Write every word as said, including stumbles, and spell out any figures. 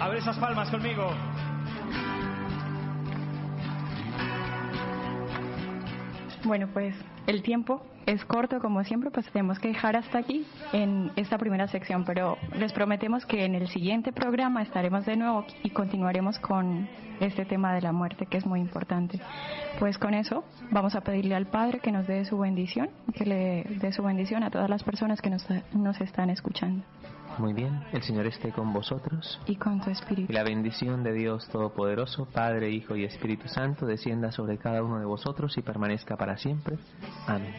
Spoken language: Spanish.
A ver esas palmas conmigo. Bueno, pues el tiempo es corto, como siempre, pues tenemos que dejar hasta aquí en esta primera sección, pero les prometemos que en el siguiente programa estaremos de nuevo y continuaremos con este tema de la muerte, que es muy importante. Pues con eso vamos a pedirle al Padre que nos dé su bendición, que le dé su bendición a todas las personas que nos, nos están escuchando. Muy bien, el Señor esté con vosotros. Y con tu espíritu. Y la bendición de Dios Todopoderoso, Padre, Hijo y Espíritu Santo, descienda sobre cada uno de vosotros y permanezca para siempre. Amén.